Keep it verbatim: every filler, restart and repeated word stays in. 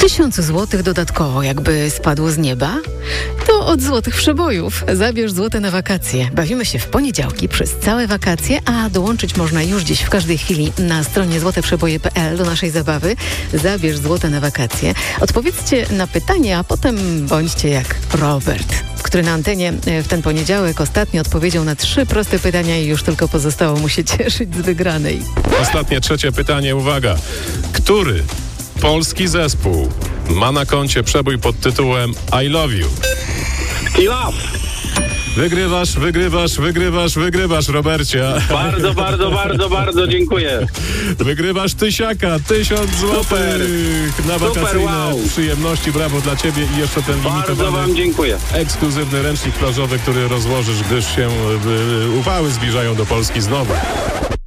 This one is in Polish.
Tysiąc złotych dodatkowo jakby spadło z nieba? To od Złotych Przebojów. Zabierz złote na wakacje. Bawimy się w poniedziałki przez całe wakacje, a dołączyć można już dziś w każdej chwili na stronie złote przeboje kropka p l do naszej zabawy. Zabierz złote na wakacje. Odpowiedzcie na pytanie, a potem bądźcie jak Robert, który na antenie w ten poniedziałek ostatnio odpowiedział na trzy proste pytania i już tylko pozostało mu się cieszyć z wygranej. Ostatnie, trzecie pytanie, uwaga. Który polski zespół ma na koncie przebój pod tytułem I Love You? I love. Wygrywasz, wygrywasz, wygrywasz, wygrywasz, Robercie. Bardzo, bardzo, bardzo, bardzo dziękuję. Wygrywasz tysiaka, tysiąc złotych na Super, wakacyjne wow. przyjemności. Brawo dla ciebie i jeszcze ten Bardzo limitowany, wam dziękuję. ekskluzywny ręcznik plażowy, który rozłożysz, gdyż się y, upały zbliżają do Polski znowu.